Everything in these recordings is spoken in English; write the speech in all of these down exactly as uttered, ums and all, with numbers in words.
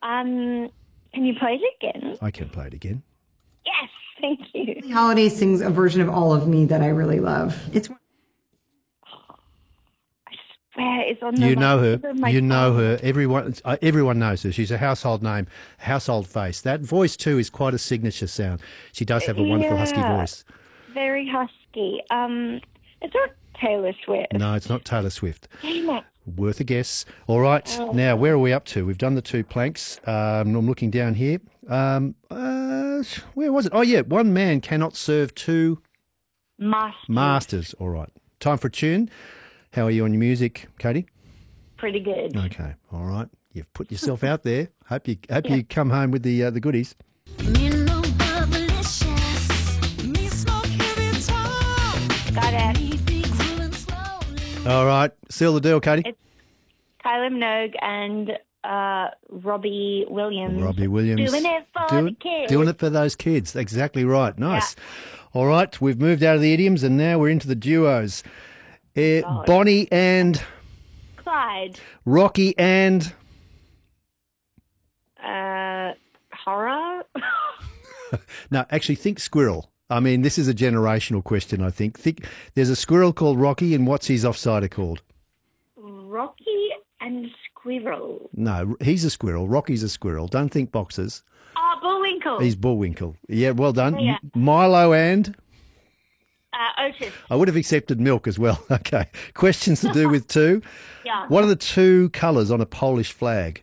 Um, can you play it again? I can play it again. Yes, thank you. Billie Holiday sings a version of All of Me that I really love. It's I swear it's on the You know her. tip of my You know tongue. her. Everyone, uh, everyone knows her. She's a household name, household face. That voice too is quite a signature sound. She does have a wonderful husky Yeah. voice. Very husky. Um, it's not Taylor Swift. No, it's not Taylor Swift. Damn it. Worth a guess. All right. Oh. Now, where are we up to? We've done the two planks. Um, I'm looking down here. Um, uh, where was it? Oh, yeah. One man cannot serve two Masters. masters. All right. Time for a tune. How are you on your music, Katie? Pretty good. Okay. All right. You've put yourself out there. Hope you hope you come home with the uh, the goodies. Got it. All right. Seal the deal, Katie. It's Kylie Minogue and uh, Robbie Williams. Robbie Williams. Doing it for Do- the kids. Doing it for those kids. Exactly right. Nice. All right. We've moved out of the idioms and now we're into the duos. Uh, God. Bonnie and Clyde. Rocky and... Uh, horror? No, actually, think squirrel. I mean, this is a generational question, I think. Think there's a squirrel called Rocky, and what's his offsider called? Rocky and Squirrel. No, he's a squirrel. Rocky's a squirrel. Don't think boxers. Oh, Bullwinkle. He's Bullwinkle. Yeah, well done. Yeah. M- Milo and... Uh, Otis. I would have accepted milk as well. Okay. Questions to do with two. Yeah. What are the two colours on a Polish flag?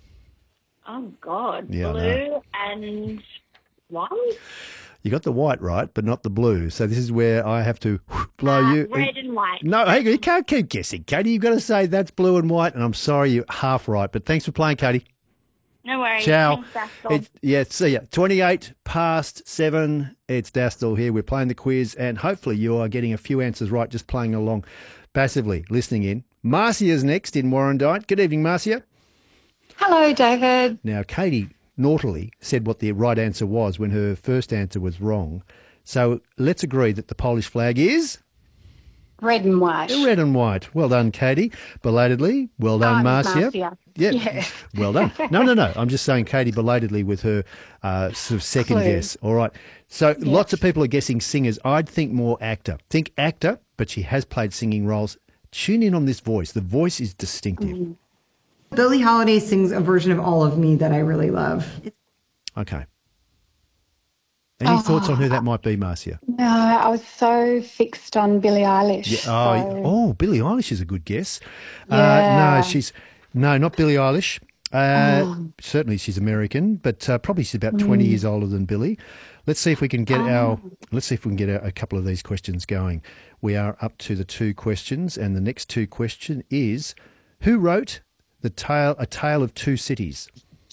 Oh, God. Yeah, I Blue and white? You got the white right, but not the blue. So this is where I have to blow Uh, you. red and white. No, hey, you can't keep guessing, Katie. You've got to say that's blue and white, and I'm sorry you're half right. But thanks for playing, Katie. No worries. Ciao. Thanks, Dastel. It's, yeah, see ya. twenty-eight past seven. It's Dastel here. We're playing the quiz, and hopefully you are getting a few answers right, just playing along passively, listening in. Marcia's next in Warrandyte. Good evening, Marcia. Hello, David. Now, Katie naughtily said what the right answer was when her first answer was wrong. So let's agree that the Polish flag is Red and white. red and white. Well done, Katie. Belatedly. Well done, Oh, Marcia. Marcia. Yep. Yeah. Well done. No, no, no. I'm just saying Katie belatedly with her uh, sort of second Clue. guess. All right. So lots of people are guessing singers. I'd think more actor. Think actor, but she has played singing roles. Tune in on this voice. The voice is distinctive. Billie Holiday sings a version of All of Me that I really love. Okay. Any thoughts on who that might be, Marcia? No, I was so fixed on Billie Eilish. Yeah, oh, so- oh, Billie Eilish is a good guess. Uh, Yeah. no, she's no, not Billie Eilish. Uh, Certainly, she's American, but uh, probably she's about twenty years older than Billie. Let's see if we can get our. Let's see if we can get our, a couple of these questions going. We are up to the two questions, and the next two question is: who wrote the tale, A Tale of Two Cities?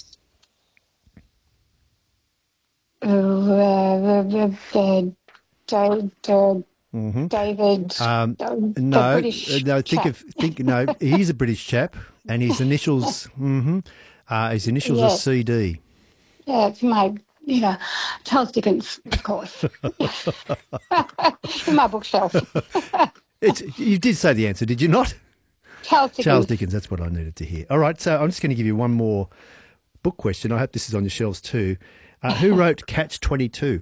Uh, uh, uh, uh, David, uh, David Um, uh, the no, British uh, no. Think chap. of think. No, he's a British chap, and his initials. hmm uh, his initials are Yes. C D. Yeah, it's my, you know, Charles Dickens, of course. In my bookshelf. It's, you did say the answer, did you not? Charles Dickens. Charles Dickens, that's what I needed to hear. All right, so I'm just going to give you one more book question. I hope this is on your shelves too. Uh, who wrote Catch twenty-two?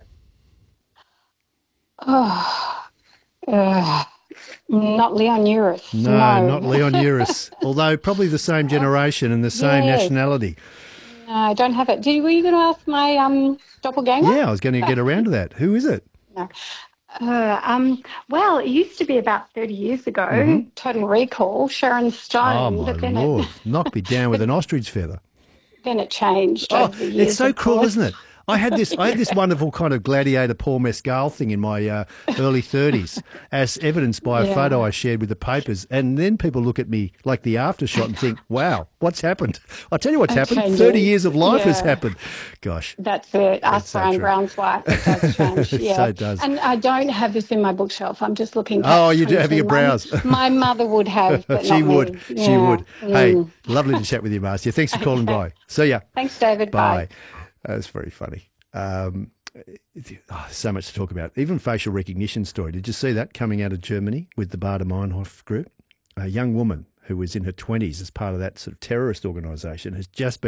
Uh, not Leon Uris. No, No, not Leon Uris, although probably the same generation and the same Yes. nationality. No, I don't have it. Did, were you going to ask my um, doppelganger? Yeah, I was going to get around to that. Who is it? No. Uh, um, well, it used to be about thirty years ago, Total Recall, Sharon Stone. Oh, my but then Lord. It, Knock me down with an ostrich feather. then it changed Oh, over the years. it's so of cruel, course. isn't it? I had this I had this wonderful kind of gladiator Paul Mescal thing in my uh, early thirties, as evidenced by a Yeah. photo I shared with the papers. And then people look at me like the aftershot and think, wow, what's happened? I'll tell you what's happened. changing. thirty years of life has Yeah. happened. Gosh. That's it. Ask so Brian true. Brown's wife. It does change. So Yeah. it does. And I don't have this in my bookshelf. I'm just looking. Oh, you do catch having a twenty-two. browse. My, my mother would have, but she not would. me. She Yeah. would. Hey, Mm. lovely to chat with you, Marcia. Thanks for calling by. See ya. Thanks, David. Bye. That's very funny. Um, oh, so much to talk about. Even facial recognition story. Did you see that coming out of Germany with the Bader Meinhof group? A young woman who was in her twenties as part of that sort of terrorist organisation has just been